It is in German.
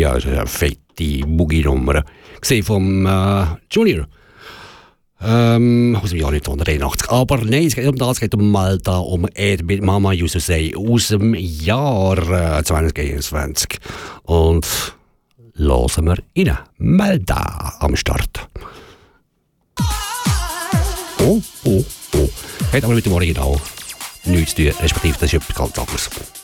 Ja, das ist eine fette Boogie-Nummer. Gesehen vom Junior. Aus dem Jahr 1983. Aber nein, es geht um Malta, um Ed mit Mama Used to Say aus dem Jahr 2021. Und hören wir rein. Malta am Start. Oh. Hat aber mit dem Original nichts zu tun, respektive das ist etwas ganz anderes.